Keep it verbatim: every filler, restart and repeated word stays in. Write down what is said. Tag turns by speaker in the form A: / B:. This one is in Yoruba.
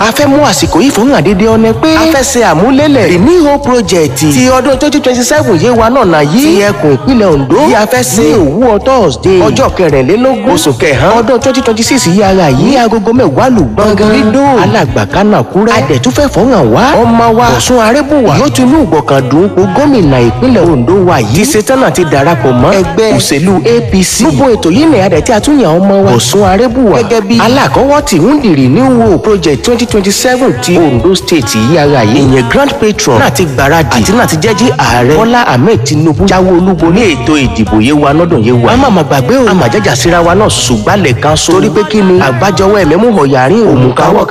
A: a fẹ́ mú àsìkò yìí fún àdédé ọ̀nẹ́ pé a fẹ́ ṣe àmúlélẹ̀ Renew Hope Project ti ọdún twenty twenty seven yé wa náà náà yìí ti ẹkùn ìpínlẹ̀ Ondo yìí a fẹ́ ṣe òwúrọ̀ Thursday ọjọ́ kẹrìnlélógún oṣù kẹhàn ọdún twenty twenty six yìí ara yìí ní agogo mẹ́wàá lù gbọ̀ngàn rídò alàgbàkánà kúrẹ́ adẹ̀túfẹ́ fọ́nrán wa ọmọ wa Ọ̀ṣun Arẹ́bùwà yóò tún ní ìgbọ̀kàndùn ipò gómìnà ìpínlẹ̀ Ondo wa yìí ti ṣetán àti darapọ̀ mọ́ ẹgbẹ́ òṣèlú A P C gbogbo ètò yìí ní adẹ̀ tí a tún yàn ọmọ wa Ọ̀ṣun Arẹ́bùwà gẹ́gẹ́ bí alákọ̀wọ́ tí ń dìrì ní wo project twenty twenty seven ti Ondo State yìí ara yìí ìyẹn grand patron náà ti gbáradì àti náà ti jẹ́jí ààrẹ Bọ́lá Ahmed Tinubu jáwé olúborí ní ètò ìdìbò yé wa lọ́dún yé wa. a máa ma gbàgbé o àmàjájà síra wa náà ṣùgbọ́n lẹ̀ kan so torí pé kí ni àgbájọwọ́ ẹ̀mẹ́mú ọ̀yàrin òmùkáwọ́